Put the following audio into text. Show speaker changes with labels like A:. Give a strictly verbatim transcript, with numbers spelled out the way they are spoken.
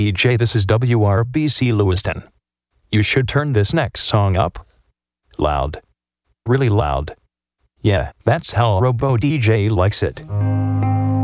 A: D J, this is W R B C Lewiston. You should turn this next song up. Loud. Really loud. Yeah, that's how Robo D J likes it.